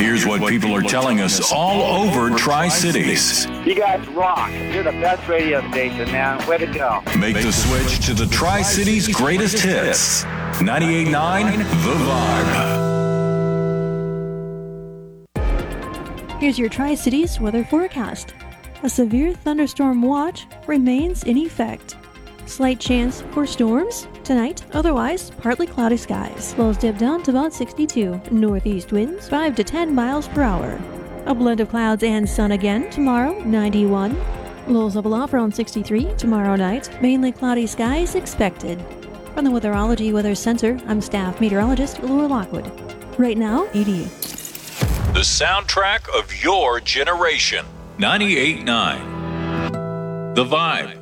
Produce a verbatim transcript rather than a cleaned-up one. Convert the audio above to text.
Here's what people are telling us all over Tri-Cities. You guys rock. You're the best radio station, man. Way to go. Make the switch to the Tri-Cities greatest hits. ninety-eight point nine The Vibe. Here's your Tri-Cities weather forecast. A severe thunderstorm watch remains in effect. Slight chance for storms tonight, otherwise partly cloudy skies. Lows dip down to about sixty-two. Northeast winds five to ten miles per hour. A blend of clouds and sun again tomorrow, ninety-one. Lows level off around sixty-three tomorrow night. Mainly cloudy skies expected. From the Weatherology Weather Center, I'm staff meteorologist Laura Lockwood. Right now, eighty. The soundtrack of your generation. ninety-eight point nine The Vibe.